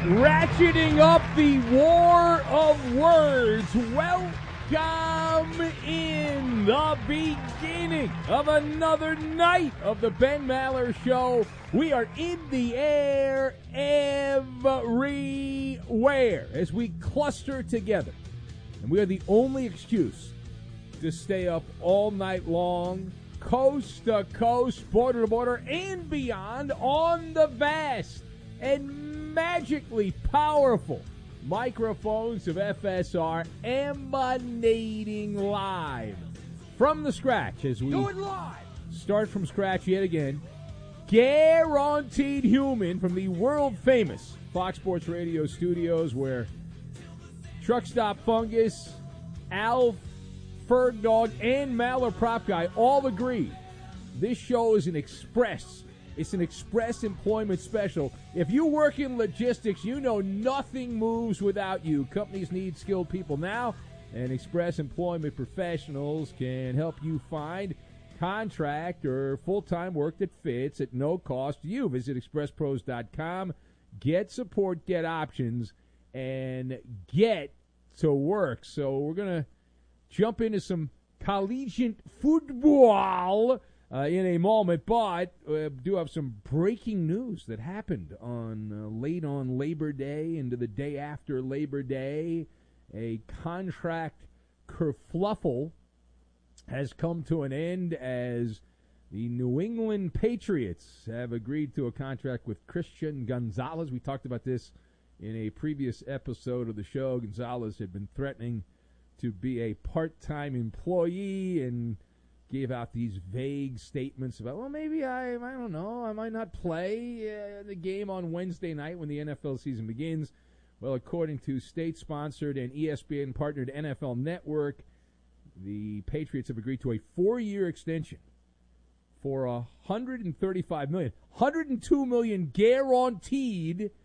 ratcheting up the war of words. Welcome in the beginning of another night of the Ben Maller Show. We are in the air everywhere as we cluster together. And we are the only excuse to stay up all night long, coast to coast, border to border, and beyond on the vast and magically powerful microphones of FSR, emanating live from the scratch as we do it live. Start from scratch yet again. Guaranteed Human from the world-famous Fox Sports Radio studios, where Truck Stop Fungus, Al Ferg Dog, and Maller Prop Guy all agree this show is an express. It's an express employment special. If you work in logistics, you know nothing moves without you. Companies need skilled people now, and express employment professionals can help you find contract or full-time work that fits at no cost to you. Visit expresspros.com, get support, get options, and get to work. So we're going to jump into some collegiate football in a moment, but do have some breaking news that happened on late on Labor Day into the day after Labor Day. A contract kerfluffle has come to an end as the New England Patriots have agreed to a contract with Christian Gonzalez. We talked about this in a previous episode of the show. Gonzalez had been threatening to be a part-time employee and gave out these vague statements about, well, maybe I don't know, I might not play the game on Wednesday night when the NFL season begins. Well, according to state-sponsored and ESPN-partnered NFL Network, the Patriots have agreed to a 4-year extension for $135 million, $102 million guaranteed